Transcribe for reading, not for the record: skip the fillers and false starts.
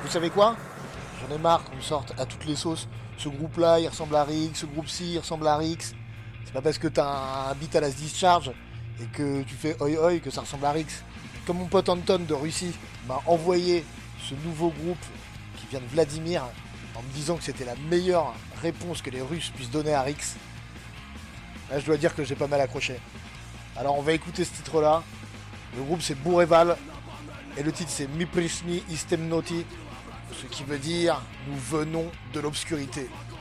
Vous savez quoi? J'en ai marre qu'on me sorte à toutes les sauces. Ce groupe-là, il ressemble à Rix, ce groupe-ci, il ressemble à Rix. C'est pas parce que t'as un beat à la discharge et que tu fais oi oi que ça ressemble à Rix. Comme mon pote Anton de Russie m'a envoyé ce nouveau groupe qui vient de Vladimir en me disant que c'était la meilleure réponse que les Russes puissent donner à Rix. Là, je dois dire que j'ai pas mal accroché. Alors, on va écouter ce titre-là. Le groupe, c'est Bourreval. Et le titre, c'est Mi Prishni Istemnoti. Ce qui veut dire nous venons de l'obscurité.